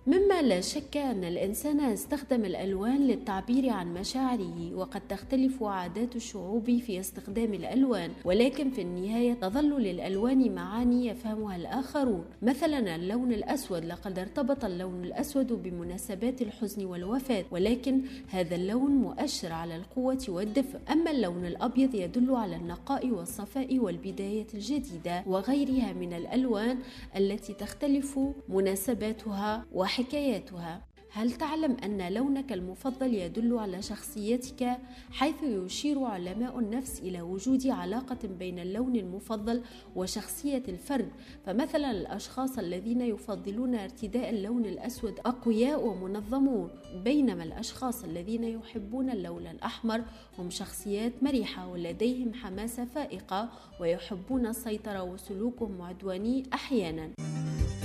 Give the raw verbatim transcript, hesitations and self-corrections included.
مما لا شك أن الإنسان استخدم الألوان للتعبير عن مشاعره، وقد تختلف عادات الشعوب في استخدام الألوان، ولكن في النهاية تظل للألوان معاني يفهمها الآخرون. مثلا اللون الأسود، لقد ارتبط اللون الأسود بمناسبات الحزن والوفاة، ولكن هذا اللون مؤشر على القوة والدفء. أما اللون الأبيض يدل على النقاء والصفاء والبداية الجديدة، وغيرها من الألوان التي تختلف مناسباتها وحكاياتها. هل تعلم أن لونك المفضل يدل على شخصيتك، حيث يشير علماء النفس إلى وجود علاقة بين اللون المفضل وشخصية الفرد؟ فمثلا الأشخاص الذين يفضلون ارتداء اللون الأسود أقوياء ومنظمون، بينما الأشخاص الذين يحبون اللون الأحمر هم شخصيات مرحة ولديهم حماسة فائقة ويحبون السيطرة وسلوكهم عدواني أحيانا.